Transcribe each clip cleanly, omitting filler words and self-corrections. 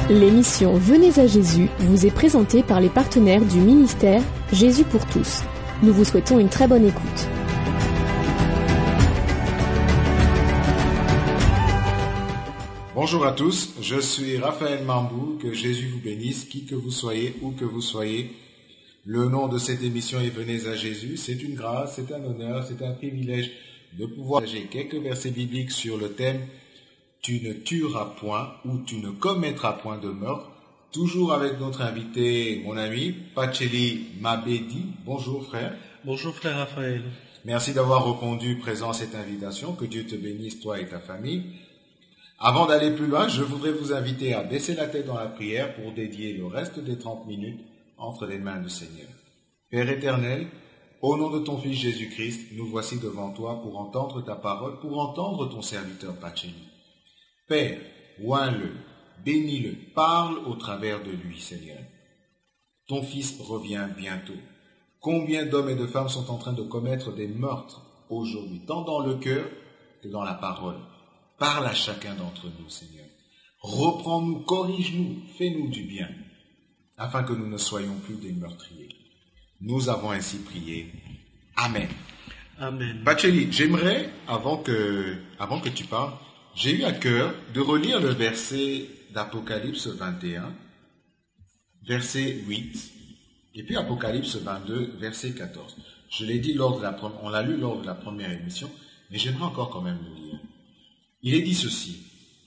L'émission Venez à Jésus vous est présentée par les partenaires du ministère Jésus pour tous. Nous vous souhaitons une très bonne écoute. Bonjour à tous, je suis Raphaël Mambou, que Jésus vous bénisse, qui que vous soyez, où que vous soyez. Le nom de cette émission est Venez à Jésus. C'est une grâce, c'est un honneur, c'est un privilège de pouvoir partager quelques versets bibliques sur le thème « Tu ne tueras point » ou « Tu ne commettras point de meurtre ». Toujours avec notre invité, mon ami, Pacheli Mabedi. Bonjour frère. Bonjour frère Raphaël. Merci d'avoir répondu présent à cette invitation. Que Dieu te bénisse, toi et ta famille. Avant d'aller plus loin, je voudrais vous inviter à baisser la tête dans la prière pour dédier le reste des 30 minutes entre les mains du Seigneur. Père éternel, au nom de ton Fils Jésus-Christ, nous voici devant toi pour entendre ta parole, pour entendre ton serviteur Pacheli. Père, oins-le, bénis-le, parle au travers de lui, Seigneur. Ton Fils revient bientôt. Combien d'hommes et de femmes sont en train de commettre des meurtres aujourd'hui, tant dans le cœur que dans la parole. Parle à chacun d'entre nous, Seigneur. Reprends-nous, corrige-nous, fais-nous du bien, afin que nous ne soyons plus des meurtriers. Nous avons ainsi prié. Amen. Amen. Pacheli, j'aimerais, avant que tu parles, j'ai eu à cœur de relire le verset d'Apocalypse 21, verset 8, et puis Apocalypse 22, verset 14. Je l'ai dit on l'a lu lors de la première émission, mais j'aimerais encore quand même le lire. Il est dit ceci.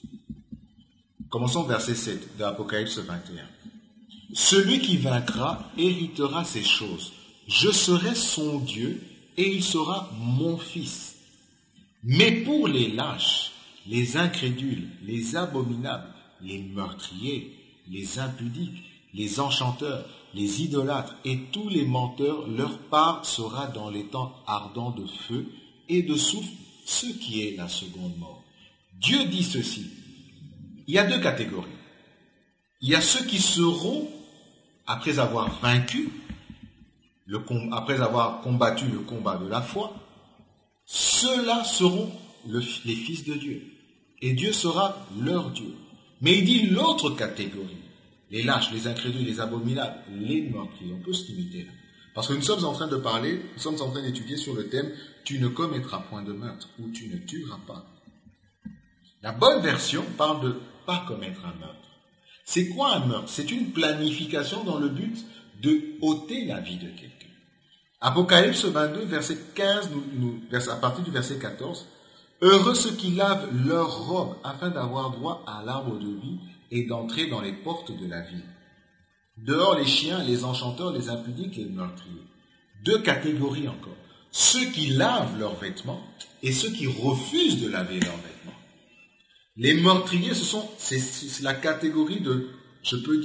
Commençons verset 7 de Apocalypse 21. Celui qui vaincra héritera ces choses. Je serai son Dieu et il sera mon fils. Mais pour les lâches, les incrédules, les abominables, les meurtriers, les impudiques, les enchanteurs, les idolâtres et tous les menteurs, leur part sera dans les temps ardents de feu et de soufre, ce qui est la seconde mort. Dieu dit ceci. Il y a deux catégories. Il y a ceux qui seront, après avoir vaincu, après avoir combattu le combat de la foi, ceux-là seront les fils de Dieu. Et Dieu sera leur Dieu. Mais il dit l'autre catégorie, les lâches, les incrédules, les abominables, les meurtriers. On peut se limiter là. Parce que nous sommes en train d'étudier sur le thème « Tu ne commettras point de meurtre » ou « Tu ne tueras pas ». La bonne version parle de « pas commettre un meurtre ». C'est quoi un meurtre? C'est une planification dans le but de ôter la vie de quelqu'un. Apocalypse 22, verset 15, à partir du verset 14, « Heureux ceux qui lavent leurs robes afin d'avoir droit à l'arbre de vie et d'entrer dans les portes de la vie. Dehors les chiens, les enchanteurs, les impudiques et les meurtriers. » Deux catégories encore. Ceux qui lavent leurs vêtements et ceux qui refusent de laver leurs vêtements. Les meurtriers, c'est la catégorie je peux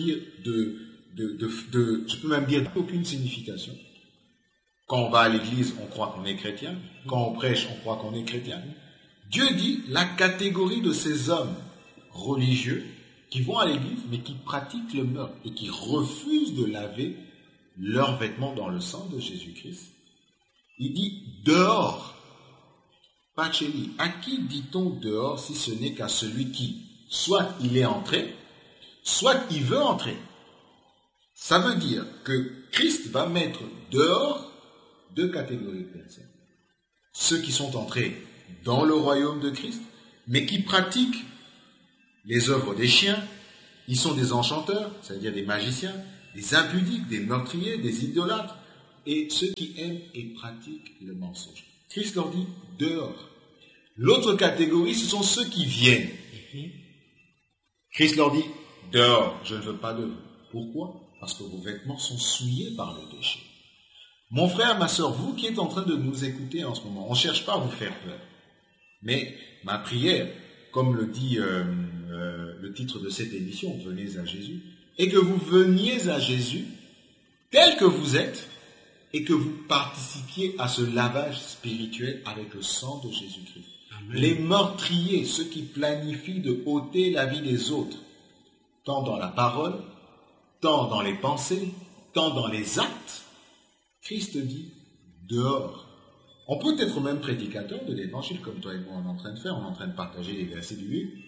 même dire aucune signification. Quand on va à l'église, on croit qu'on est chrétien. Quand on prêche, on croit qu'on est chrétien. Dieu dit la catégorie de ces hommes religieux qui vont à l'église, mais qui pratiquent le meurtre et qui refusent de laver leurs vêtements dans le sang de Jésus-Christ. Il dit dehors. Pacheli, à qui dit-on dehors si ce n'est qu'à celui qui, soit il est entré, soit il veut entrer. Ça veut dire que Christ va mettre dehors deux catégories de personnes. Ceux qui sont entrés dans le royaume de Christ, mais qui pratiquent les œuvres des chiens, ils sont des enchanteurs, c'est-à-dire des magiciens, des impudiques, des meurtriers, des idolâtres, et ceux qui aiment et pratiquent le mensonge. Christ leur dit dehors. L'autre catégorie, ce sont ceux qui viennent. Christ leur dit dehors, je ne veux pas de vous. Pourquoi? Parce que vos vêtements sont souillés par le péché. Mon frère, ma sœur, vous qui êtes en train de nous écouter en ce moment, on ne cherche pas à vous faire peur. Mais ma prière, comme le dit le titre de cette émission, Venez à Jésus, est que vous veniez à Jésus tel que vous êtes et que vous participiez à ce lavage spirituel avec le sang de Jésus-Christ. Amen. Les meurtriers, ceux qui planifient de ôter la vie des autres, tant dans la parole, tant dans les pensées, tant dans les actes, Christ dit dehors. On peut être même prédicateur de l'évangile comme toi et moi on est en train de faire, on est en train de partager les versets du livre,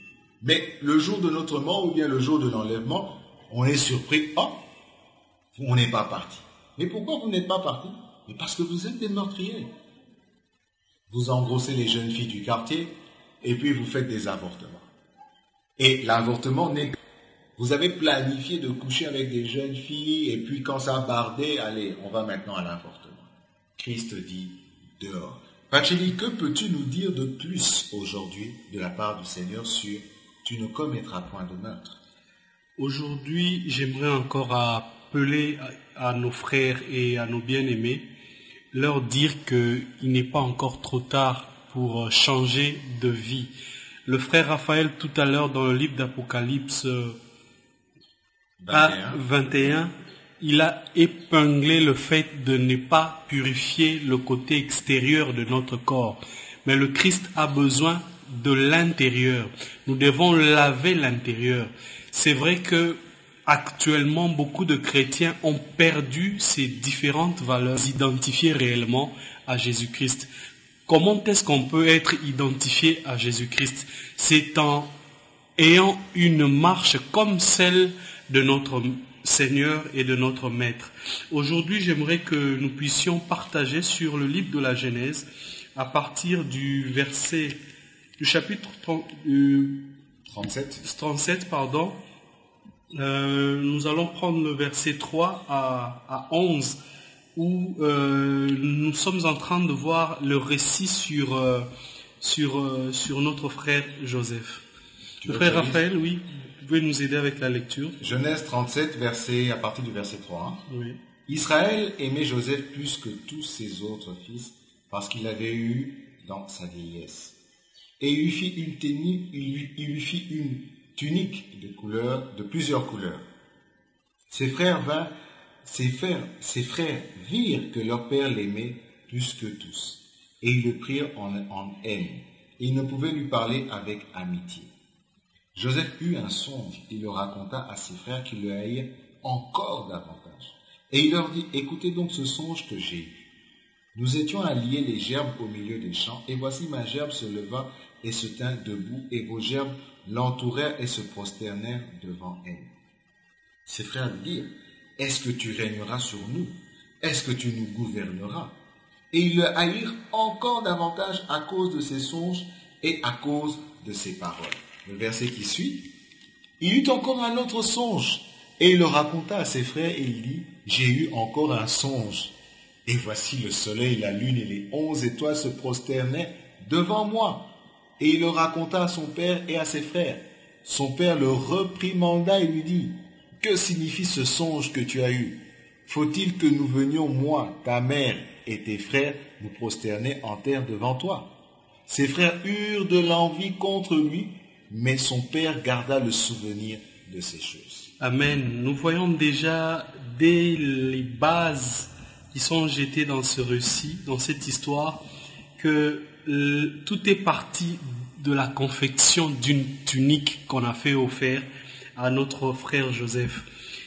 Mais le jour de notre mort ou bien le jour de l'enlèvement, on est surpris. Oh, on n'est pas parti. Mais pourquoi vous n'êtes pas parti? Mais parce que vous êtes des meurtriers. Vous engrossez les jeunes filles du quartier et puis vous faites des avortements. Et l'avortement n'est que... Vous avez planifié de coucher avec des jeunes filles et puis quand ça a bardé, allez, on va maintenant à l'avortement. Christ dit dehors. Pacheli, que peux-tu nous dire de plus aujourd'hui de la part du Seigneur sur « tu ne commettras point de meurtre » ? Aujourd'hui, j'aimerais encore appeler à nos frères et à nos bien-aimés, leur dire qu'il n'est pas encore trop tard pour changer de vie. Le frère Raphaël, tout à l'heure, dans le livre d'Apocalypse 21, il a épinglé le fait de ne pas purifier le côté extérieur de notre corps. Mais le Christ a besoin de l'intérieur. Nous devons laver l'intérieur. C'est vrai que actuellement, beaucoup de chrétiens ont perdu ces différentes valeurs, identifiées réellement à Jésus-Christ. Comment est-ce qu'on peut être identifié à Jésus-Christ? C'est en ayant une marche comme celle de notre Seigneur et de notre Maître. Aujourd'hui, j'aimerais que nous puissions partager sur le livre de la Genèse, à partir du chapitre 37, nous allons prendre le verset 3 à 11, où nous sommes en train de voir le récit sur notre frère Joseph. Le frère Raphaël, oui, vous pouvez nous aider avec la lecture. Genèse 37, à partir du verset 3. Oui. Israël aimait Joseph plus que tous ses autres fils, parce qu'il avait eu dans sa vieillesse. Et il lui fit une tunique de plusieurs couleurs. Ses frères virent que leur père l'aimait plus que tous, et ils le prirent en haine, et ils ne pouvaient lui parler avec amitié. Joseph eut un songe, il le raconta à ses frères qui le haïllaient encore davantage. Et il leur dit, écoutez donc ce songe que j'ai eu. Nous étions à lier les gerbes au milieu des champs, et voici ma gerbe se leva et se tint debout, et vos gerbes l'entourèrent et se prosternèrent devant elle. Ses frères lui dirent, est-ce que tu régneras sur nous? Est-ce que tu nous gouverneras? Et ils le haïrent encore davantage à cause de ses songes et à cause de ses paroles. Le verset qui suit, il eut encore un autre songe, et il le raconta à ses frères, et il dit, j'ai eu encore un songe. Et voici le soleil, la lune et les 11 étoiles se prosternaient devant moi. Et il le raconta à son père et à ses frères. Son père le reprimanda et lui dit, que signifie ce songe que tu as eu? Faut-il que nous venions, moi, ta mère et tes frères, nous prosterner en terre devant toi? Ses frères eurent de l'envie contre lui, mais son père garda le souvenir de ces choses. Amen. Nous voyons déjà dès les bases qui sont jetées dans ce récit, dans cette histoire, que tout est parti de la confection d'une tunique qu'on a fait offert à notre frère Joseph.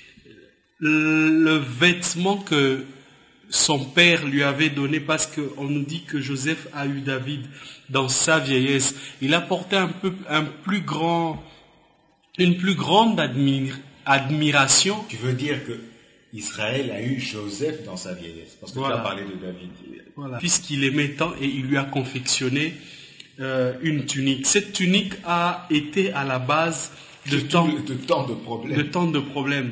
Le vêtement que son père lui avait donné, parce qu'on nous dit que Joseph a eu David dans sa vieillesse, il a porté une plus grande admiration. Tu veux dire que Israël a eu Joseph dans sa vieillesse, parce que voilà. Tu as parlé de David. Voilà. Puisqu'il aimait tant, et il lui a confectionné une tunique. Cette tunique a été à la base de tant de problèmes.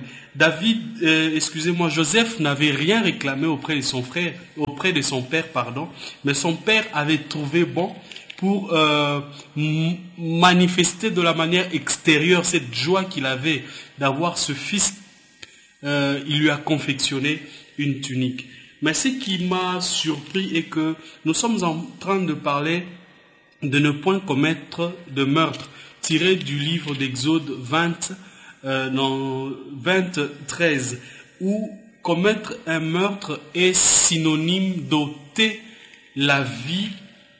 Joseph n'avait rien réclamé auprès de son père, mais son père avait trouvé bon pour manifester de la manière extérieure cette joie qu'il avait d'avoir ce fils. Il lui a confectionné une tunique. Mais ce qui m'a surpris est que nous sommes en train de parler de ne point commettre de meurtre, tiré du livre d'Exode 13, où commettre un meurtre est synonyme d'ôter la vie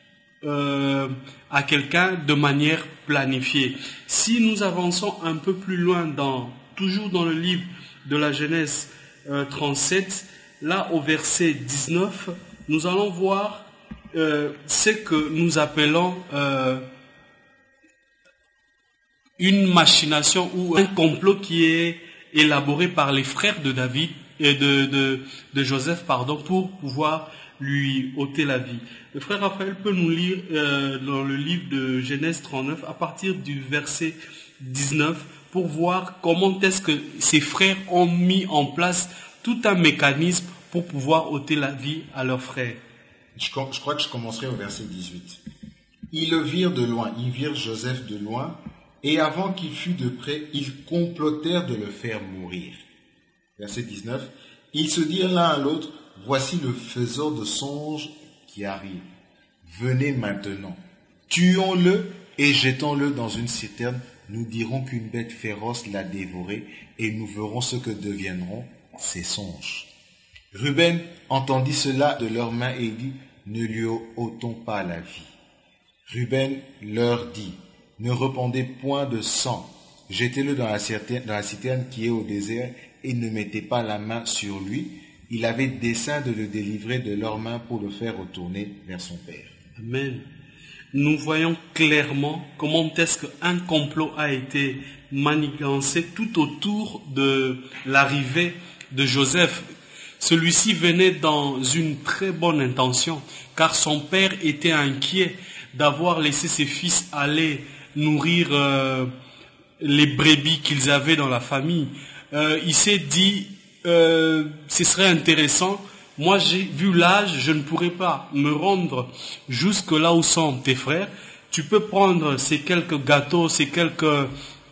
à quelqu'un de manière planifiée. Si nous avançons un peu plus loin, toujours dans le livre de la Genèse 37, là au verset 19, nous allons voir ce que nous appelons une machination ou un complot qui est élaboré par les frères de David et de Joseph, pour pouvoir lui ôter la vie. Le frère Raphaël peut nous lire dans le livre de Genèse 39 à partir du verset 19 pour voir comment est-ce que ces frères ont mis en place tout un mécanisme pour pouvoir ôter la vie à leurs frères. Je crois que je commencerai au verset 18. Ils le virent de loin, ils virent Joseph de loin, et avant qu'il fût de près, ils complotèrent de le faire mourir. Verset 19. Ils se dirent l'un à l'autre, voici le faiseur de songes qui arrive. Venez maintenant, tuons-le et jetons-le dans une citerne. Nous dirons qu'une bête féroce l'a dévoré et nous verrons ce que deviendront ses songes. Ruben entendit cela de leurs mains et dit, ne lui ôtons pas la vie. Ruben leur dit, ne répandez point de sang, jetez-le dans la citerne qui est au désert et ne mettez pas la main sur lui. Il avait dessein de le délivrer de leurs mains pour le faire retourner vers son père. Amen. Nous voyons clairement comment est-ce qu'un complot a été manigancé tout autour de l'arrivée de Joseph. Celui-ci venait dans une très bonne intention, car son père était inquiet d'avoir laissé ses fils aller nourrir les brebis qu'ils avaient dans la famille. Il s'est dit, ce serait intéressant. Moi, j'ai vu l'âge, je ne pourrais pas me rendre jusque là où sont tes frères. Tu peux prendre ces quelques gâteaux, ces quelques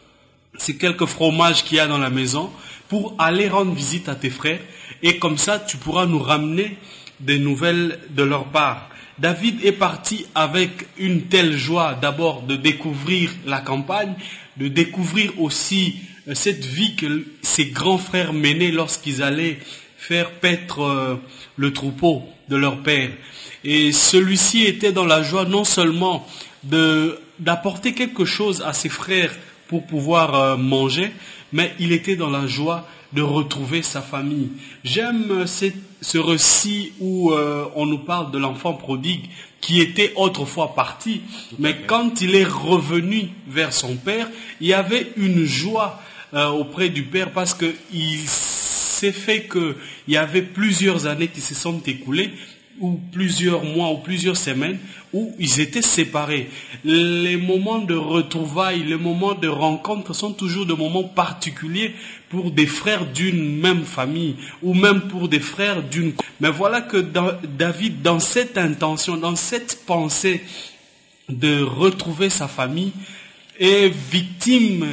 fromages qu'il y a dans la maison pour aller rendre visite à tes frères. Et comme ça, tu pourras nous ramener des nouvelles de leur part. David est parti avec une telle joie, d'abord de découvrir la campagne, de découvrir aussi cette vie que ses grands frères menaient lorsqu'ils allaient faire paître le troupeau de leur père. Et celui-ci était dans la joie non seulement d'apporter quelque chose à ses frères pour pouvoir manger, mais il était dans la joie de retrouver sa famille. J'aime ce récit où on nous parle de l'enfant prodigue qui était autrefois parti, mais quand il est revenu vers son père, il y avait une joie auprès du père parce qu'il s'est fait qu'il y avait plusieurs années qui se sont écoulées, ou plusieurs mois ou plusieurs semaines où ils étaient séparés. Les moments de retrouvailles, les moments de rencontre sont toujours des moments particuliers pour des frères d'une même famille ou même pour des frères d'une... Mais voilà que David, dans cette intention, dans cette pensée de retrouver sa famille, est victime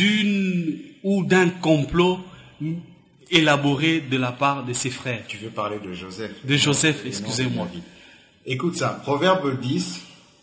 d'un complot élaboré de la part de ses frères. Tu veux parler de Joseph? De Joseph, excusez-moi. Écoute ça, Proverbe 10,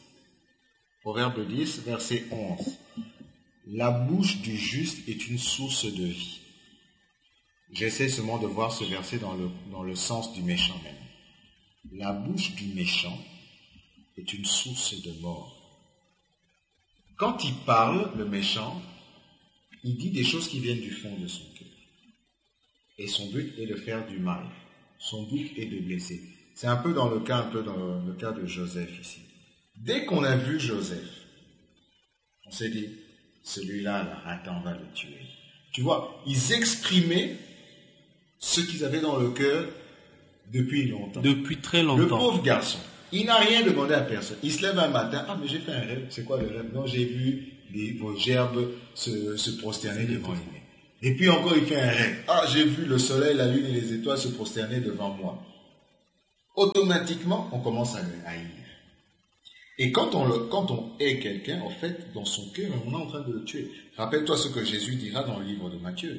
verset 11. La bouche du juste est une source de vie. J'essaie seulement de voir ce verset dans le sens du méchant même. La bouche du méchant est une source de mort. Quand il parle, le méchant, il dit des choses qui viennent du fond de son cœur. Et son but est de faire du mal. Son but est de blesser. C'est un peu dans le cas de Joseph ici. Dès qu'on a vu Joseph, on s'est dit, celui-là, attends, on va le tuer. Tu vois, ils exprimaient ce qu'ils avaient dans le cœur depuis longtemps. Depuis très longtemps. Le pauvre garçon, il n'a rien demandé à personne. Il se lève un matin, mais j'ai fait un rêve. C'est quoi le rêve? Non, j'ai vu vos gerbes se prosterner devant lui. Et puis encore, il fait un rêve. J'ai vu le soleil, la lune et les étoiles se prosterner devant moi. Automatiquement, on commence à le haïr. Et quand on hait quelqu'un, en fait, dans son cœur, on est en train de le tuer. Rappelle-toi ce que Jésus dira dans le livre de Matthieu.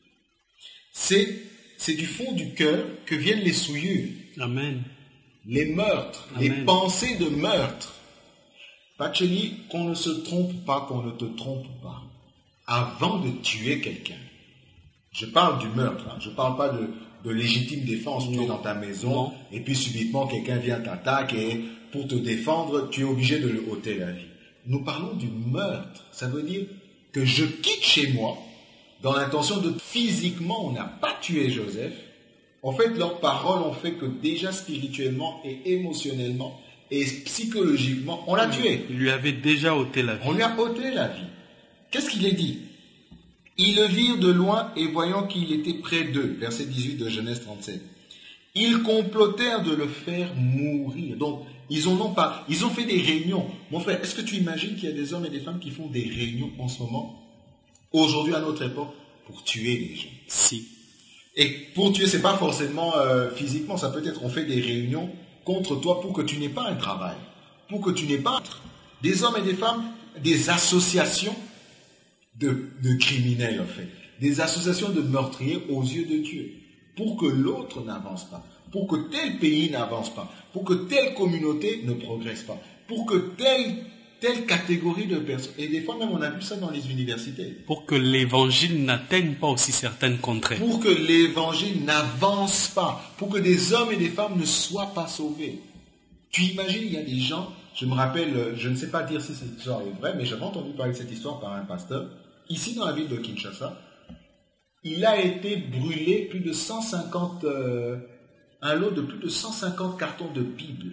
C'est du fond du cœur que viennent les souillures. Amen. Les meurtres, Amen. les pensées de meurtre. Pacheli, qu'on ne se trompe pas, qu'on ne te trompe pas. Avant de tuer quelqu'un, je parle du meurtre, je ne parle pas de légitime défense. Tu es dans ta maison et puis subitement quelqu'un vient t'attaquer et pour te défendre, tu es obligé de lui ôter la vie. Nous parlons du meurtre. Ça veut dire que je quitte chez moi dans l'intention de physiquement, on n'a pas tué Joseph. En fait, leurs paroles ont fait que déjà spirituellement et émotionnellement et psychologiquement, on l'a tué. Il lui avait déjà ôté la vie. On lui a ôté la vie. qu'est-ce qu'il est dit? Ils le virent de loin et voyant qu'il était près d'eux, verset 18 de Genèse 37. Ils complotèrent de le faire mourir. Donc, ils ont fait des réunions. Mon frère, est-ce que tu imagines qu'il y a des hommes et des femmes qui font des réunions en ce moment, aujourd'hui à notre époque, pour tuer les gens? Si. Et pour tuer, c'est pas forcément physiquement, ça peut être, on fait des réunions contre toi pour que tu n'aies pas un travail, pour que tu n'aies pas des hommes et des femmes, des associations de criminels en fait, des associations de meurtriers aux yeux de Dieu, pour que l'autre n'avance pas, pour que tel pays n'avance pas, pour que telle communauté ne progresse pas, pour que telle catégorie de personnes, et des fois même on a vu ça dans les universités. Pour que l'évangile n'atteigne pas aussi certaines contrées. Pour que l'évangile n'avance pas, pour que des hommes et des femmes ne soient pas sauvés. Tu imagines, il y a des gens, je me rappelle, je ne sais pas dire si cette histoire est vraie, mais j'avais entendu parler de cette histoire par un pasteur, ici dans la ville de Kinshasa. Il a été brûlé plus de 150, un lot de plus de 150 cartons de Bible.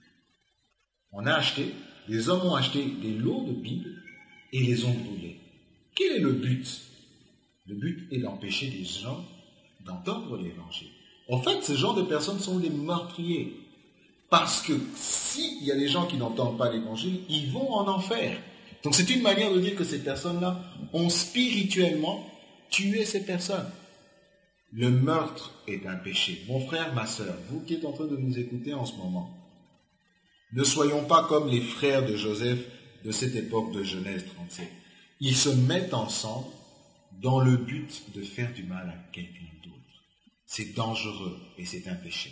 On a acheté, les hommes ont acheté des lots de Bible et les ont brûlés. Quel est le but? Le but est d'empêcher les gens d'entendre l'évangile. En fait, ce genre de personnes sont des meurtriers. Parce que s'il y a des gens qui n'entendent pas l'évangile, ils vont en enfer. Donc c'est une manière de dire que ces personnes-là ont spirituellement tué ces personnes. Le meurtre est un péché. Mon frère, ma sœur, vous qui êtes en train de nous écouter en ce moment, ne soyons pas comme les frères de Joseph de cette époque de Genèse 37. Ils se mettent ensemble dans le but de faire du mal à quelqu'un d'autre. C'est dangereux et c'est un péché.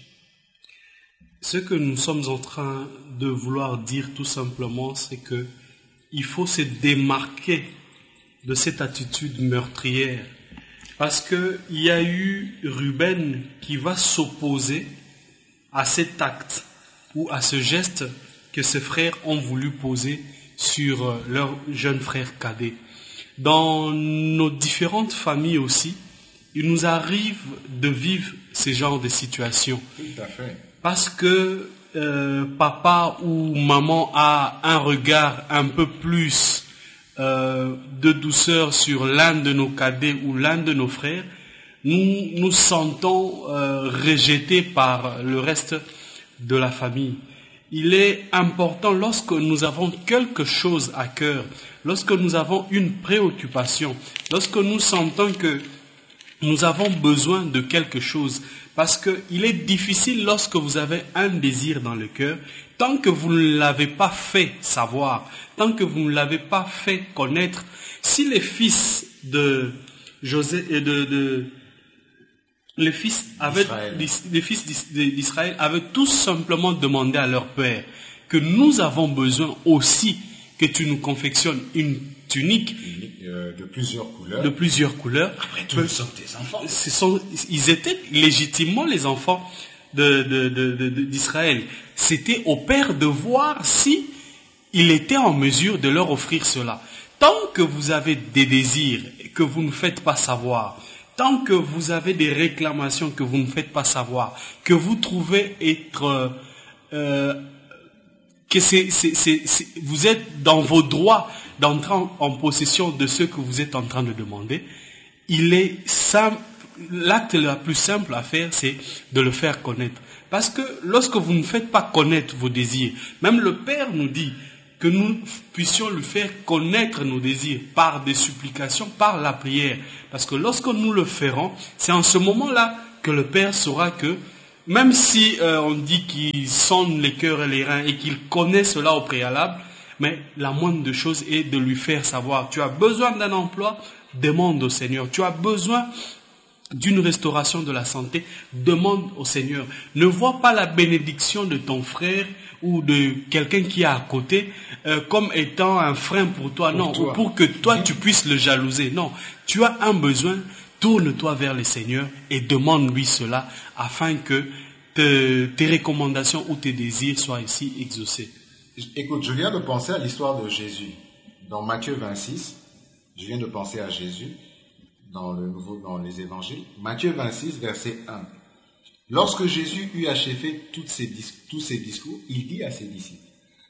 Ce que nous sommes en train de vouloir dire tout simplement, c'est que il faut se démarquer de cette attitude meurtrière. Parce qu'il y a eu Ruben qui va s'opposer à cet acte ou à ce geste que ses frères ont voulu poser sur leur jeune frère cadet. Dans nos différentes familles aussi, il nous arrive de vivre ce genre de situation. Tout à fait. Parce que papa ou maman a un regard un peu plus de douceur sur l'un de nos cadets ou l'un de nos frères, nous nous sentons rejetés par le reste de la famille. Il est important, lorsque nous avons quelque chose à cœur, lorsque nous avons une préoccupation, lorsque nous sentons que nous avons besoin de quelque chose, parce qu'il est difficile lorsque vous avez un désir dans le cœur, tant que vous ne l'avez pas fait savoir, tant que vous ne l'avez pas fait connaître. Si les fils de José et les fils d'Israël avaient tout simplement demandé à leur père que nous avons besoin aussi que tu nous confectionnes une tunique de plusieurs couleurs. De plusieurs couleurs. Après tout, nous sommes tes enfants. Ils étaient légitimement les enfants d'Israël. C'était au père de voir si il était en mesure de leur offrir cela. Tant que vous avez des désirs que vous ne faites pas savoir, tant que vous avez des réclamations que vous ne faites pas savoir, que vous trouvez être que vous êtes dans vos droits d'entrer en possession de ce que vous êtes en train de demander, il est simple, l'acte le plus simple à faire, c'est de le faire connaître. Parce que lorsque vous ne faites pas connaître vos désirs, même le Père nous dit que nous puissions lui faire connaître nos désirs par des supplications, par la prière. Parce que lorsque nous le ferons, c'est en ce moment-là que le Père saura que, même si on dit qu'il sonde les cœurs et les reins et qu'il connaît cela au préalable, mais la moindre des choses est de lui faire savoir, tu as besoin d'un emploi, demande au Seigneur. Tu as besoin d'une restauration de la santé, demande au Seigneur. Ne vois pas la bénédiction de ton frère ou de quelqu'un qui est à côté comme étant un frein pour toi. Non, ou pour que toi tu puisses le jalouser. Non, tu as un besoin, tourne-toi vers le Seigneur et demande-lui cela afin que tes recommandations ou tes désirs soient ici exaucés. Écoute, je viens de penser à l'histoire de Jésus. Dans Matthieu 26, je viens de penser à Jésus dans les évangiles. Matthieu 26, verset 1. Lorsque Jésus eut achevé tous ses discours, il dit à ses disciples,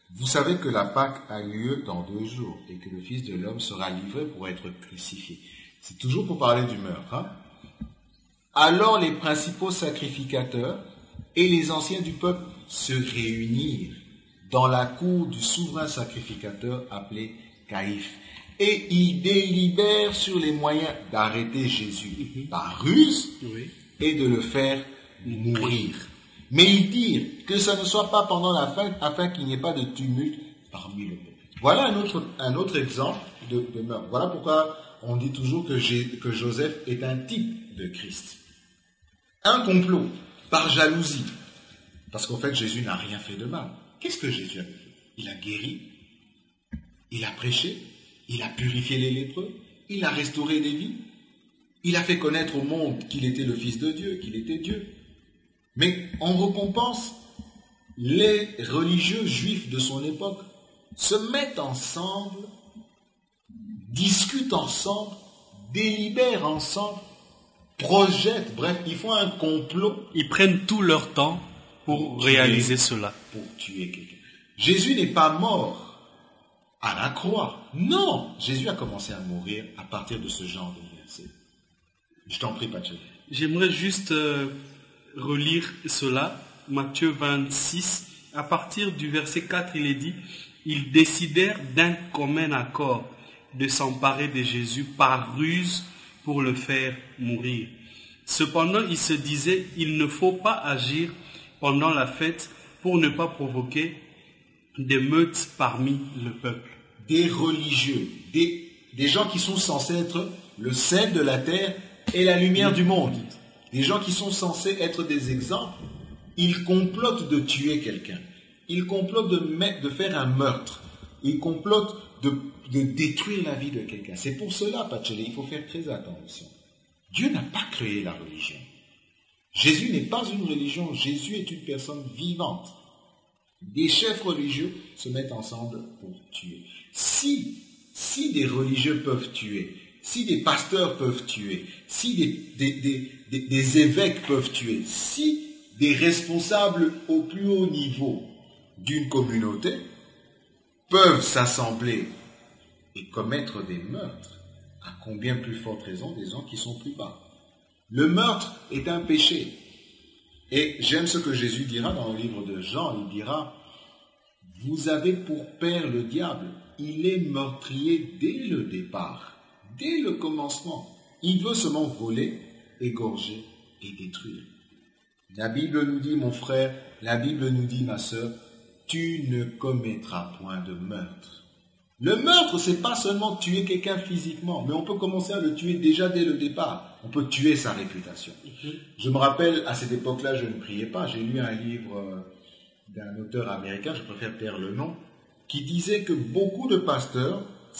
Vous savez que la Pâque a lieu dans 2 jours et que le Fils de l'homme sera livré pour être crucifié. C'est toujours pour parler du meurtre. Hein? Alors les principaux sacrificateurs et les anciens du peuple se réunirent dans la cour du souverain sacrificateur appelé Caïphe. Et ils délibèrent sur les moyens d'arrêter Jésus par ruse et de le faire mourir. Mais ils dirent que ça ne soit pas pendant la fête afin qu'il n'y ait pas de tumulte parmi le peuple. Voilà un autre exemple de meurtre. Voilà pourquoi on dit toujours que Joseph est un type de Christ. Un complot par jalousie. Parce qu'en fait, Jésus n'a rien fait de mal. Qu'est-ce que Jésus a fait? Il a guéri, il a prêché, il a purifié les lépreux, il a restauré des vies, il a fait connaître au monde qu'il était le Fils de Dieu, qu'il était Dieu. Mais en récompense, les religieux juifs de son époque se mettent ensemble, discutent ensemble, délibèrent ensemble, projettent, bref, ils font un complot. Ils prennent tout leur temps pour réaliser cela. Pour tuer quelqu'un. Jésus n'est pas mort à la croix. Non, Jésus a commencé à mourir à partir de ce genre de verset. Je t'en prie, Patrick. J'aimerais juste relire cela, Matthieu 26, à partir du verset 4, il est dit, ils décidèrent d'un commun accord de s'emparer de Jésus par ruse pour le faire mourir. Cependant, ils se disaient, il ne faut pas agir pendant la fête pour ne pas provoquer des meutes parmi le peuple. Des religieux, des gens qui sont censés être le sel de la terre et la lumière du monde. Des gens qui sont censés être des exemples, ils complotent de tuer quelqu'un. Ils complotent de faire un meurtre. Ils complotent de détruire la vie de quelqu'un. C'est pour cela, Pachele, il faut faire très attention. Dieu n'a pas créé la religion. Jésus n'est pas une religion. Jésus est une personne vivante. Des chefs religieux se mettent ensemble pour tuer. Si des religieux peuvent tuer, si des pasteurs peuvent tuer, si des évêques peuvent tuer, si des responsables au plus haut niveau d'une communauté peuvent s'assembler et commettre des meurtres, à combien plus forte raison des gens qui sont plus bas. Le meurtre est un péché. Et j'aime ce que Jésus dira dans le livre de Jean, il dira, vous avez pour père le diable, il est meurtrier dès le départ. Dès le commencement, il veut seulement voler, égorger et détruire. La Bible nous dit, mon frère, la Bible nous dit, ma sœur, tu ne commettras point de meurtre. Le meurtre, c'est pas seulement tuer quelqu'un physiquement, mais on peut commencer à le tuer déjà dès le départ. On peut tuer sa réputation. Je me rappelle, à cette époque-là, je ne priais pas. J'ai lu un livre d'un auteur américain, je préfère taire le nom, qui disait que beaucoup de pasteurs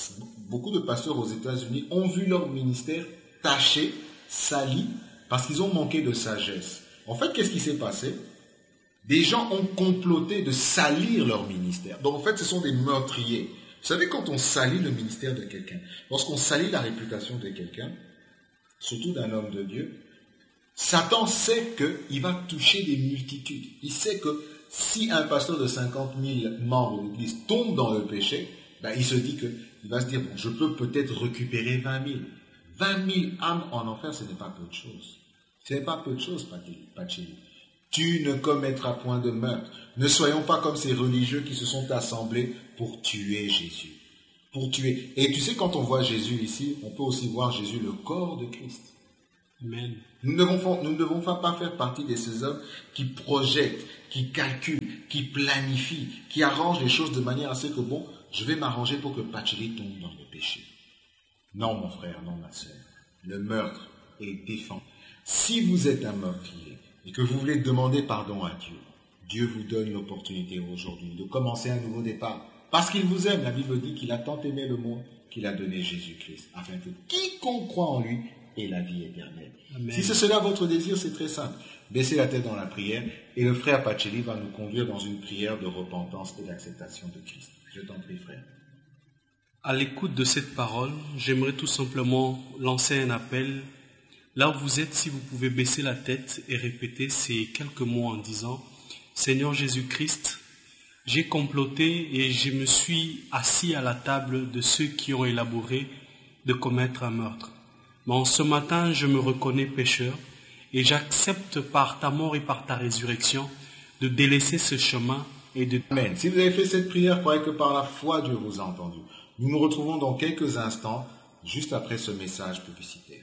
aux États-Unis ont vu leur ministère taché, sali, parce qu'ils ont manqué de sagesse. En fait, qu'est-ce qui s'est passé? Des gens ont comploté de salir leur ministère. Donc en fait, ce sont des meurtriers. Vous savez, quand on salit le ministère de quelqu'un, lorsqu'on salit la réputation de quelqu'un, surtout d'un homme de Dieu, Satan sait qu'il va toucher des multitudes. Il sait que si un pasteur de 50 000 membres de l'Église tombe dans le péché, il se dit qu'il va se dire, bon, je peux peut-être récupérer 20 000. 20 000 âmes en enfer, ce n'est pas peu de choses. Ce n'est pas peu de choses, Pacheli. Tu ne commettras point de meurtre. Ne soyons pas comme ces religieux qui se sont assemblés pour tuer Jésus. Pour tuer. Et tu sais, quand on voit Jésus ici, on peut aussi voir Jésus, le corps de Christ. Amen. Nous ne devons pas faire partie de ces hommes qui projettent, qui calculent, qui planifient, qui arrangent les choses de manière à ce que, bon, je vais m'arranger pour que Pacheli tombe dans le péché. Non, mon frère, non, ma sœur. Le meurtre est défendu. Si vous êtes un meurtrier et que vous voulez demander pardon à Dieu, Dieu vous donne l'opportunité aujourd'hui de commencer un nouveau départ. Parce qu'il vous aime. La Bible dit qu'il a tant aimé le monde qu'il a donné Jésus-Christ, afin que quiconque croit en lui ait la vie éternelle. Amen. Si c'est cela votre désir, c'est très simple. Baissez la tête dans la prière et le frère Pacheli va nous conduire dans une prière de repentance et d'acceptation de Christ. Je t'en prie, frère. À l'écoute de cette parole, j'aimerais tout simplement lancer un appel. Là où vous êtes, si vous pouvez baisser la tête et répéter ces quelques mots en disant « Seigneur Jésus-Christ, J'ai comploté et je me suis assis à la table de ceux qui ont élaboré de commettre un meurtre. Mais en ce matin, je me reconnais pécheur et j'accepte par ta mort et par ta résurrection de délaisser ce chemin et de... Amen. Si vous avez fait cette prière, croyez que par la foi, Dieu vous a entendu. Nous nous retrouvons dans quelques instants, juste après ce message publicitaire.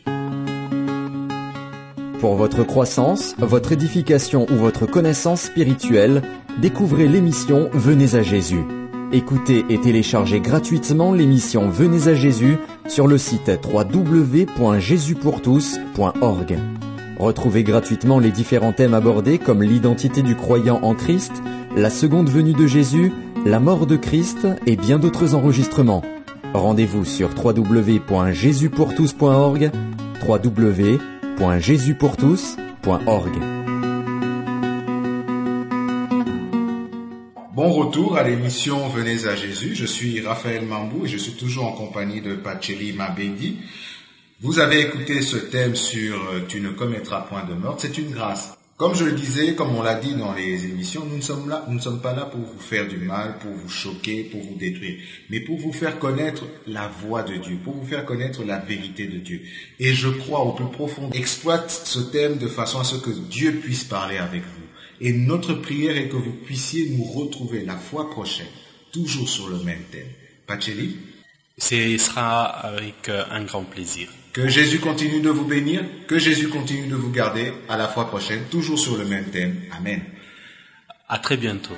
Pour votre croissance, votre édification ou votre connaissance spirituelle, découvrez l'émission Venez à Jésus. Écoutez et téléchargez gratuitement l'émission Venez à Jésus sur le site www.jesuspourtous.org. Retrouvez gratuitement les différents thèmes abordés comme l'identité du croyant en Christ, la seconde venue de Jésus, la mort de Christ et bien d'autres enregistrements. Rendez-vous sur www.jesuspourtous.org, www.jesuspourtous.org. Bon retour à l'émission Venez à Jésus. Je suis Raphaël Mambou et je suis toujours en compagnie de Pacheli Mabedi. Vous avez écouté ce thème sur « Tu ne commettras point de meurtre ». C'est une grâce. Comme je le disais, comme on l'a dit dans les émissions, nous ne sommes pas là pour vous faire du mal, pour vous choquer, pour vous détruire, mais pour vous faire connaître la voix de Dieu, pour vous faire connaître la vérité de Dieu. Et je crois au plus profond, exploite ce thème de façon à ce que Dieu puisse parler avec vous. Et notre prière est que vous puissiez nous retrouver la fois prochaine, toujours sur le même thème. Pacheli? Ce sera avec un grand plaisir. Que Jésus continue de vous bénir, que Jésus continue de vous garder. À la fois prochaine, toujours sur le même thème. Amen. À très bientôt.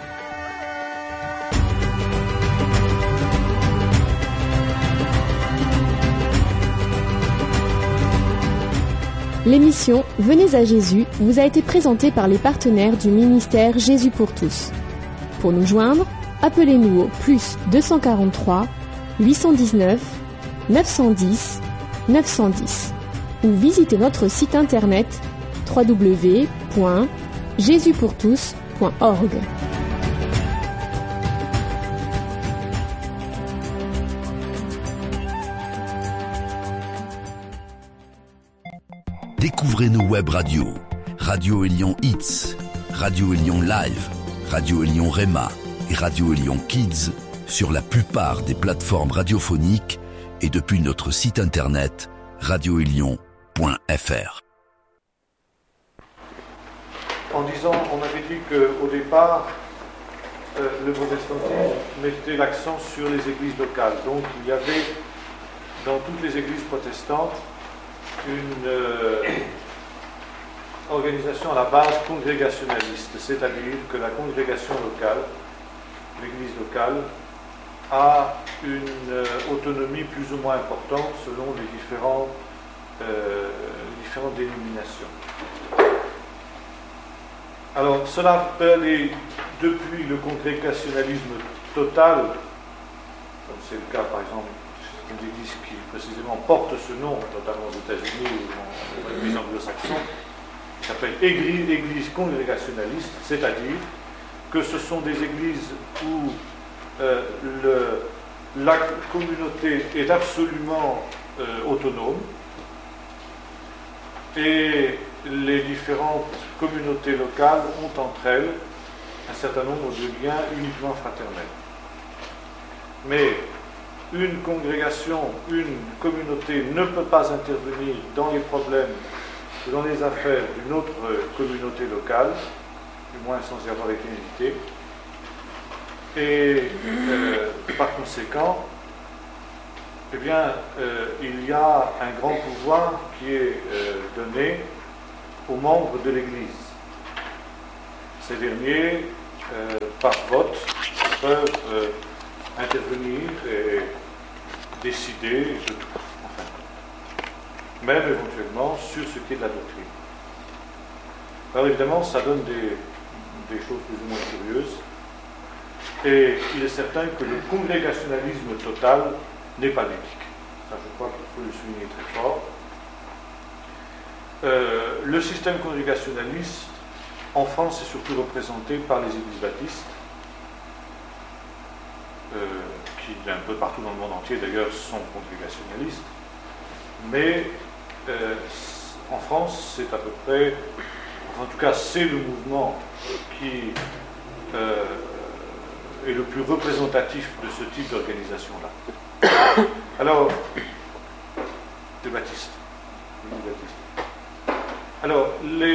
L'émission Venez à Jésus vous a été présentée par les partenaires du ministère Jésus pour tous. Pour nous joindre, appelez-nous au plus 243 819 910 910 ou visitez notre site internet www.jesuspourtous.org. Découvrez nos web radios, Radio Élion Hits, Radio Élion Live, Radio Élion Rema et Radio Élion Kids sur la plupart des plateformes radiophoniques et depuis notre site internet radioélion.fr. En disant, on avait dit qu'au départ, le protestantisme mettait l'accent sur les églises locales. Donc il y avait dans toutes les églises protestantes une organisation à la base congrégationaliste, c'est-à-dire que la congrégation locale, l'église locale, a une autonomie plus ou moins importante selon les différentes dénominations. Alors, cela peut aller depuis le congrégationalisme total, comme c'est le cas par exemple d'une église qui précisément porte ce nom, notamment aux États-Unis ou dans l'église anglo-saxonne, qui s'appelle église congrégationaliste, c'est-à-dire que ce sont des églises où la communauté est absolument autonome et les différentes communautés locales ont entre elles un certain nombre de liens uniquement fraternels. Mais une congrégation, une communauté ne peut pas intervenir dans les problèmes ou dans les affaires d'une autre communauté locale, du moins sans y avoir été invitée. Et par conséquent, eh bien, il y a un grand pouvoir qui est donné aux membres de l'Église. Ces derniers, par vote, peuvent intervenir et décider, même éventuellement sur ce qui est de la doctrine. Alors évidemment, ça donne des choses plus ou moins curieuses. Et il est certain que le congrégationalisme total n'est pas biblique. Ça, je crois qu'il faut le souligner très fort. Le système congrégationaliste, en France, est surtout représenté par les églises baptistes, qui, un peu partout dans le monde entier, d'ailleurs, sont congrégationalistes. Mais en France, c'est à peu près, en tout cas, c'est le mouvement qui est le plus représentatif de ce type d'organisation-là. Alors, des baptistes. Alors,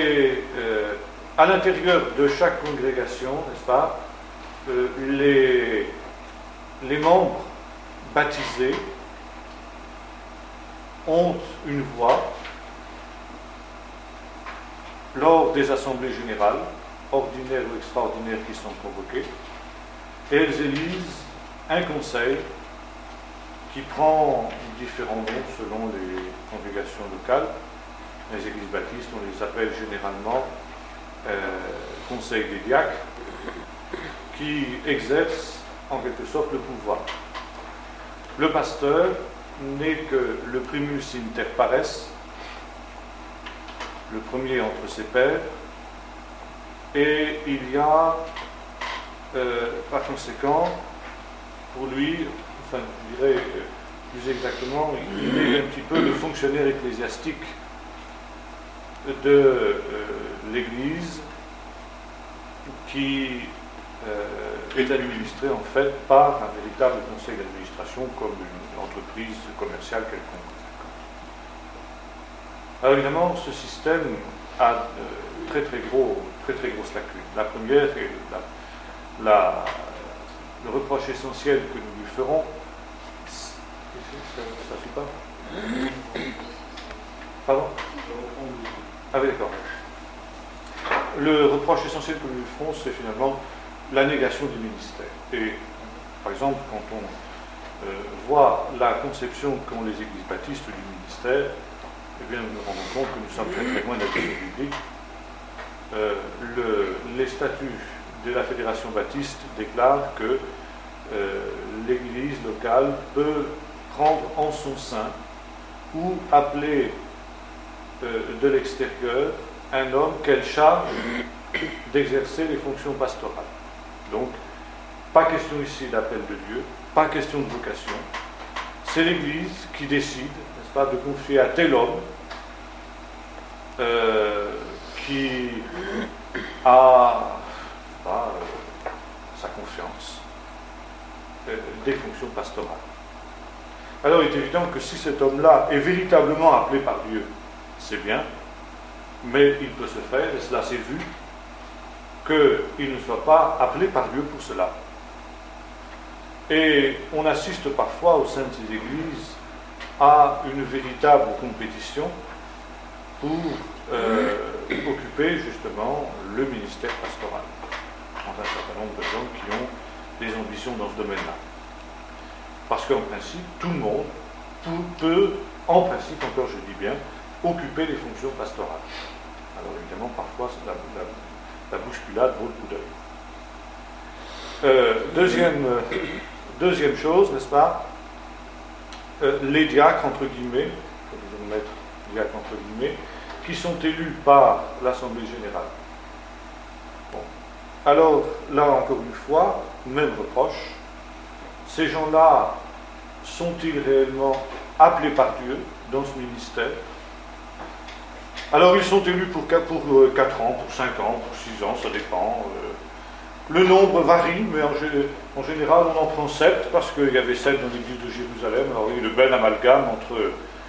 à l'intérieur de chaque congrégation, n'est-ce pas, les membres baptisés ont une voix lors des assemblées générales, ordinaires ou extraordinaires, qui sont convoquées, et elles élisent un conseil qui prend différents noms selon les congrégations locales. Les églises baptistes, on les appelle généralement conseil des diacres, qui exercent en quelque sorte le pouvoir. Le pasteur n'est que le primus inter pares, le premier entre ses pairs, et il y a, par conséquent, pour lui, enfin, je dirais plus exactement, il est un petit peu le fonctionnaire ecclésiastique de l'Église, qui est administrée en fait par un véritable conseil d'administration, comme une entreprise commerciale quelconque. Alors évidemment, ce système a très grosses lacunes. La première est le reproche essentiel que nous lui ferons. Ça ne suit pas? Pardon? Ah oui, d'accord. Le reproche essentiel que nous lui ferons, c'est finalement la négation du ministère. Et par exemple, quand on voit la conception qu'ont les églises baptistes du ministère, eh bien, nous nous rendons compte que nous sommes très très loin de la théorie biblique. Les statuts de la Fédération baptiste déclarent que l'Église locale peut prendre en son sein ou appeler de l'extérieur un homme qu'elle charge d'exercer les fonctions pastorales. Donc, pas question ici d'appel de Dieu, pas question de vocation. C'est l'Église qui décide, n'est-ce pas, de confier à tel homme qui a sa confiance des fonctions pastorales. Alors il est évident que si cet homme-là est véritablement appelé par Dieu, c'est bien, mais il peut se faire, et cela s'est vu, qu'il ne soit pas appelé par Dieu pour cela. Et on assiste parfois au sein de ces églises à une véritable compétition pour occuper justement le ministère pastoral. Entre un certain nombre de gens qui ont des ambitions dans ce domaine-là. Parce qu'en principe, tout le monde peut, en principe, encore je dis bien, occuper les fonctions pastorales. Alors évidemment, parfois, la bousculade vaut le coup d'œil. Deuxième chose, n'est-ce pas, les diacres, entre guillemets, comme je vais mettre diacres entre guillemets, qui sont élus par l'Assemblée générale. Bon. Alors, là encore une fois, même reproche, ces gens-là sont-ils réellement appelés par Dieu dans ce ministère? Alors, ils sont élus pour 4 ans, pour 5 ans, pour 6 ans, ça dépend. Le nombre varie, mais en général, on en prend 7, parce qu'il y avait 7 dans l'église de Jérusalem. Alors, il y a le bel amalgame entre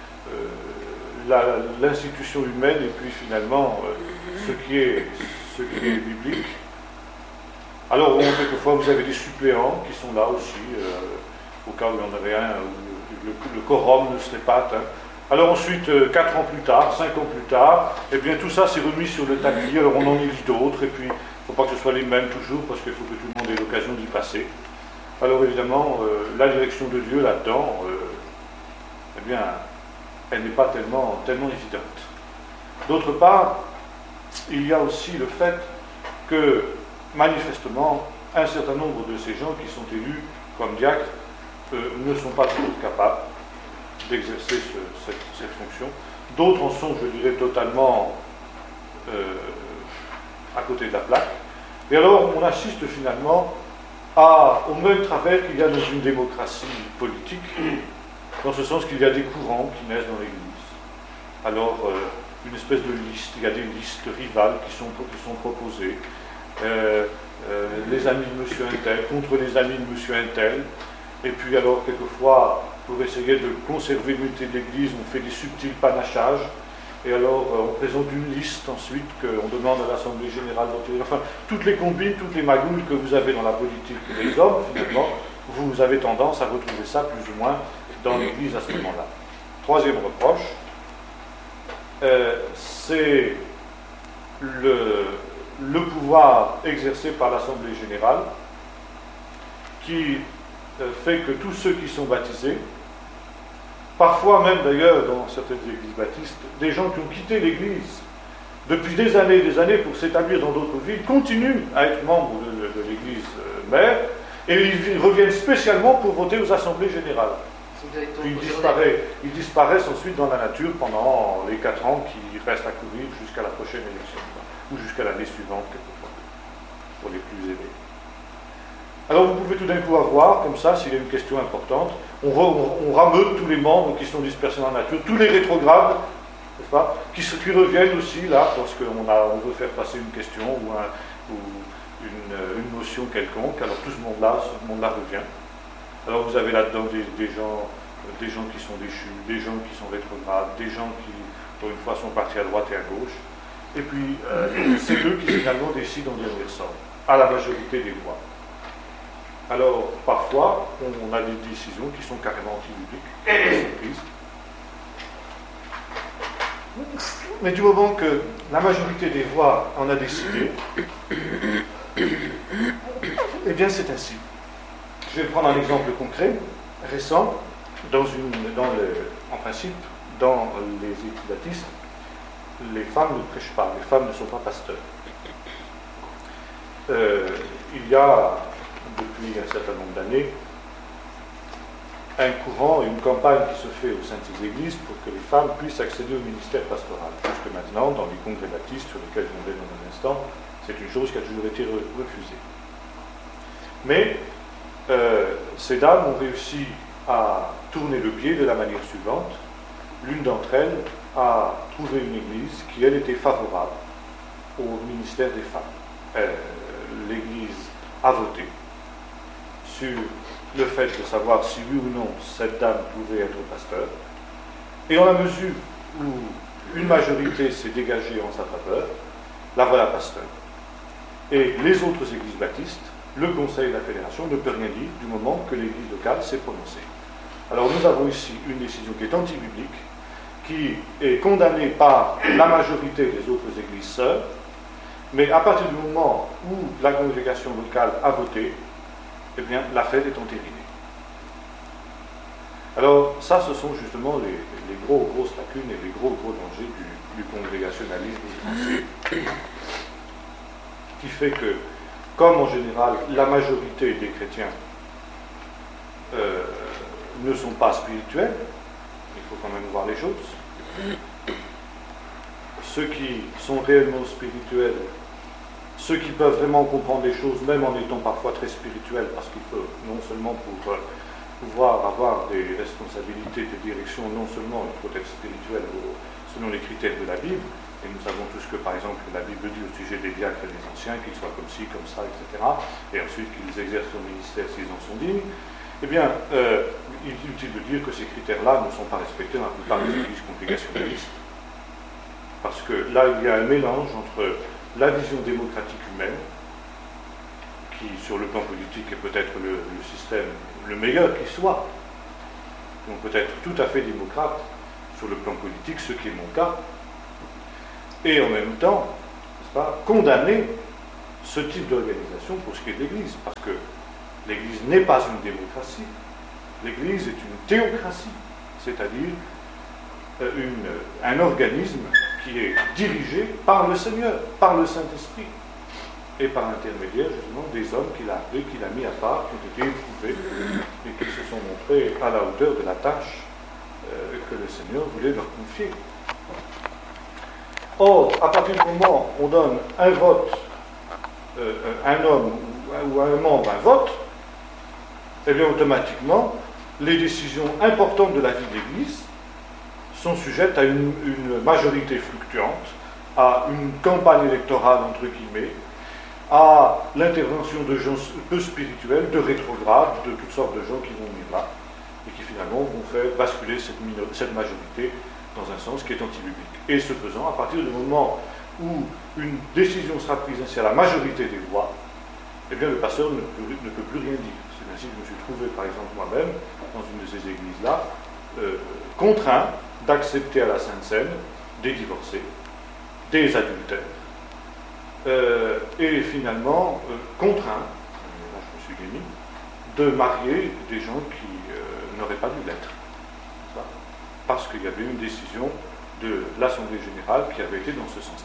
l'institution humaine et puis finalement ce qui est biblique. Alors, quelquefois, vous avez des suppléants qui sont là aussi, au cas où il y en avait un, où le quorum ne serait pas atteint. Alors ensuite, 4 ans plus tard, 5 ans plus tard, eh bien tout ça s'est remis sur le tapis, alors on en élit d'autres, et puis il ne faut pas que ce soit les mêmes toujours, parce qu'il faut que tout le monde ait l'occasion d'y passer. Alors évidemment, la direction de Dieu là-dedans, eh bien, elle n'est pas tellement évidente. D'autre part, il y a aussi le fait que, manifestement, un certain nombre de ces gens qui sont élus comme diacres ne sont pas toujours capables d'exercer cette fonction. D'autres en sont, je dirais, totalement à côté de la plaque. Et alors, on assiste finalement au même travers qu'il y a dans une démocratie politique, dans ce sens qu'il y a des courants qui naissent dans l'Église. Alors, une espèce de liste, il y a des listes rivales qui sont proposées. les amis de monsieur Untel, contre les amis de monsieur Untel. Et puis alors, quelquefois, pour essayer de conserver l'unité de l'Église, on fait des subtils panachages. Et alors, on présente une liste ensuite qu'on demande à l'Assemblée Générale d'entrer. Enfin, toutes les combines, toutes les magouilles que vous avez dans la politique des hommes, finalement, vous avez tendance à retrouver ça plus ou moins dans l'Église à ce moment-là. Troisième reproche, c'est le pouvoir exercé par l'Assemblée Générale qui fait que tous ceux qui sont baptisés, parfois même d'ailleurs dans certaines églises baptistes, des gens qui ont quitté l'église depuis des années pour s'établir dans d'autres villes, continuent à être membres de l'église mère, et ils reviennent spécialement pour voter aux assemblées générales. Puis ils disparaissent ensuite dans la nature pendant les 4 ans qui restent à courir jusqu'à la prochaine élection, ou jusqu'à l'année suivante quelquefois, pour les plus aidés. Alors vous pouvez tout d'un coup avoir, comme ça, s'il y a une question importante, on rameute tous les membres qui sont dispersés dans la nature, tous les rétrogrades, n'est-ce pas, qui reviennent aussi là, parce qu'on veut faire passer une question ou une motion quelconque, alors tout ce monde-là revient. Alors vous avez là-dedans des gens qui sont déchus, des gens qui sont rétrogrades, des gens qui, pour une fois, sont partis à droite et à gauche, et puis c'est eux qui finalement décident en dernier sort, à la majorité des voix. Alors, parfois, on a des décisions qui sont carrément anti-bibliques, mais du moment que la majorité des voix en a décidé, eh bien c'est ainsi. Je vais prendre un exemple concret, récent, en principe, dans les églises baptistes, les femmes ne prêchent pas, les femmes ne sont pas pasteurs. Il y a depuis un certain nombre d'années, un courant et une campagne qui se fait au sein de ces églises pour que les femmes puissent accéder au ministère pastoral. Jusque maintenant, dans les congrès baptistes sur lesquels je reviendrai dans un instant, c'est une chose qui a toujours été refusée. Mais ces dames ont réussi à tourner le pied de la manière suivante. L'une d'entre elles a trouvé une église qui, elle, était favorable au ministère des femmes. L'église a voté sur le fait de savoir si oui ou non cette dame pouvait être pasteur. Et en la mesure où une majorité s'est dégagée en sa faveur, la voilà pasteur. Et les autres églises baptistes, le conseil de la fédération ne peut rien dire du moment que l'église locale s'est prononcée. Alors nous avons ici une décision qui est anti-biblique, qui est condamnée par la majorité des autres églises sœurs, mais à partir du moment où la congrégation locale a voté, eh bien, l'affaire est entérinée. Alors, ça, ce sont justement les grosses lacunes et les gros dangers du congrégationalisme français, qui fait que, comme en général, la majorité des chrétiens ne sont pas spirituels, il faut quand même voir les choses, ceux qui sont réellement spirituels, ceux qui peuvent vraiment comprendre les choses, même en étant parfois très spirituels, parce qu'il faut, non seulement pour pouvoir avoir des responsabilités de direction, non seulement il faut être spirituel selon les critères de la Bible, et nous savons tous que, par exemple, la Bible dit au sujet des diacres et des anciens qu'ils soient comme ci, comme ça, etc., et ensuite qu'ils exercent leur ministère s'ils en sont dignes, eh bien, il est utile de dire que ces critères-là ne sont pas respectés dans la plupart des églises congrégationnalistes. Parce que là, il y a un mélange entre la vision démocratique humaine, qui sur le plan politique est peut-être le système le meilleur qui soit, donc peut-être tout à fait démocrate sur le plan politique, ce qui est mon cas, et en même temps, n'est-ce pas, condamner ce type d'organisation pour ce qui est de l'Église, parce que l'Église n'est pas une démocratie, l'Église est une théocratie, c'est-à-dire un organisme qui est dirigé par le Seigneur, par le Saint-Esprit, et par l'intermédiaire justement des hommes qu'il a appelés, qu'il a mis à part, qui ont été éprouvés et qui se sont montrés à la hauteur de la tâche que le Seigneur voulait leur confier. Or, à partir du moment où on donne un vote, un homme ou un membre un vote, eh bien automatiquement, les décisions importantes de la vie de l'Église sont sujettes à une majorité fluctuante, à une campagne électorale entre guillemets, à l'intervention de gens peu spirituels, de rétrogrades, de toutes sortes de gens qui vont venir là, et qui finalement vont faire basculer cette majorité dans un sens qui est anti-biblique. Et ce faisant, à partir du moment où une décision sera prise ainsi à la majorité des voix, eh bien le pasteur ne peut plus rien dire. C'est ainsi que je me suis trouvé, par exemple, moi-même, dans une de ces églises-là, contraint d'accepter à la Sainte Seine des divorcés, des adultères, et finalement contraint, là je me suis démis, de marier des gens qui n'auraient pas dû l'être. Parce qu'il y avait une décision de l'Assemblée Générale qui avait été dans ce sens-là.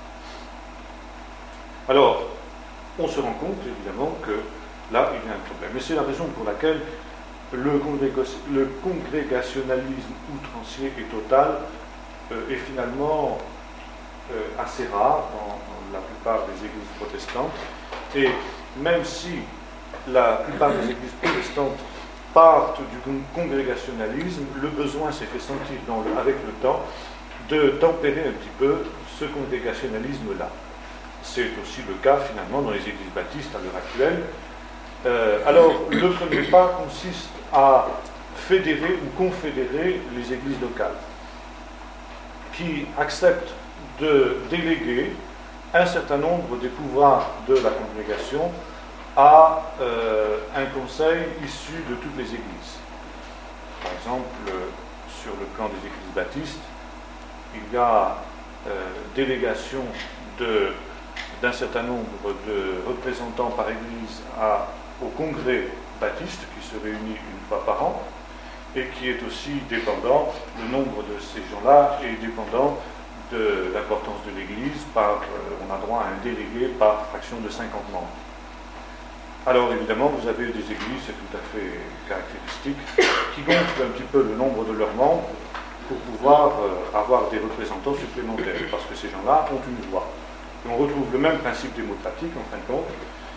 Alors, on se rend compte évidemment que là, il y a un problème. Et c'est la raison pour laquelle le congrégationalisme outrancier et total est finalement assez rare dans la plupart des églises protestantes. Et même si la plupart des églises protestantes partent du congrégationalisme, le besoin s'est fait sentir avec le temps de tempérer un petit peu ce congrégationalisme-là. C'est aussi le cas finalement dans les églises baptistes à l'heure actuelle. Alors, le premier pas consiste à fédérer ou confédérer les églises locales qui acceptent de déléguer un certain nombre des pouvoirs de la congrégation à un conseil issu de toutes les églises. Par exemple, sur le plan des églises baptistes, il y a délégation d'un certain nombre de représentants par église au congrès baptiste qui se réunit une fois par an et qui est aussi dépendant, le nombre de ces gens-là est dépendant de l'importance de l'église. On a droit à un délégué par fraction de 50 membres. Alors évidemment, vous avez des églises, c'est tout à fait caractéristique, qui gonflent un petit peu le nombre de leurs membres pour pouvoir avoir des représentants supplémentaires, parce que ces gens-là ont une voix. Et on retrouve le même principe démocratique, en fin de compte,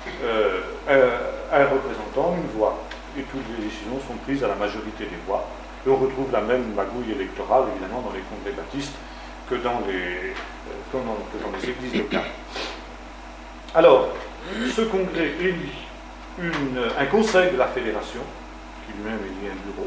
un représentant, une voix, et toutes les décisions sont prises à la majorité des voix. Et on retrouve la même magouille électorale, évidemment, dans les congrès baptistes que dans les églises locales. Alors, ce congrès élit un conseil de la fédération, qui lui-même élit un bureau,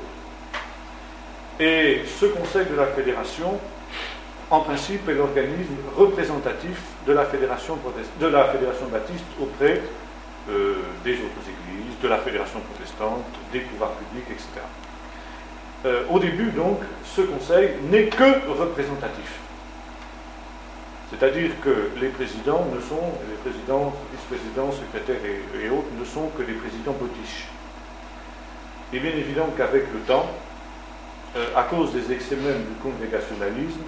et ce conseil de la fédération, en principe, est l'organisme représentatif de la fédération baptiste auprès des autres églises, de la fédération protestante, des pouvoirs publics, etc. Au début, donc, ce conseil n'est que représentatif. C'est-à-dire que les présidents, vice-présidents, secrétaires et autres ne sont que des présidents potiches. Il est bien évident qu'avec le temps, à cause des excès même du congrégationalisme,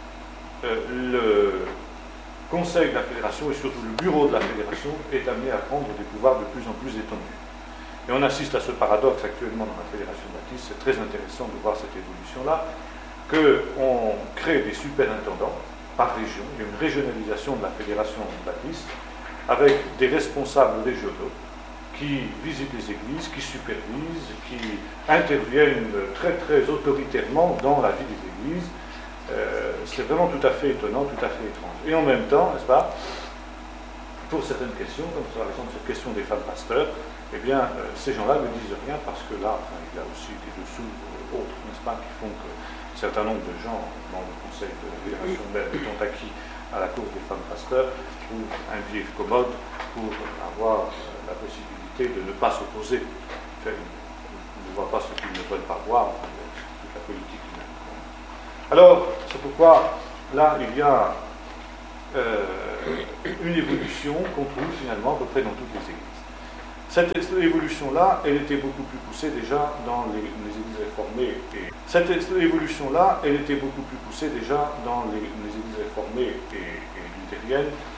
le conseil de la fédération et surtout le bureau de la fédération est amené à prendre des pouvoirs de plus en plus étendus. Et on assiste à ce paradoxe actuellement dans la fédération baptiste. C'est très intéressant de voir cette évolution-là, qu'on crée des superintendants par région. Il y a une régionalisation de la fédération baptiste avec des responsables régionaux qui visitent les églises, qui supervisent, qui interviennent très très autoritairement dans la vie des églises. C'est vraiment tout à fait étonnant, tout à fait étrange. Et en même temps, n'est-ce pas, pour certaines questions, comme par exemple cette question des femmes pasteurs, eh bien, ces gens-là ne disent rien parce que là, il y a aussi des dessous autres, n'est-ce pas, qui font que un certain nombre de gens dans le conseil de la fédération belge ont acquis à la cause des femmes pasteurs pour un vivre commode, pour avoir la possibilité de ne pas s'opposer. Enfin, ils ne voient pas ce qu'ils ne veulent pas voir, toute la politique humaine. Alors, c'est pourquoi là, il y a une évolution qu'on trouve finalement à peu près dans toutes les églises. Cette évolution-là, elle était beaucoup plus poussée déjà dans les églises réformées. Et luthériennes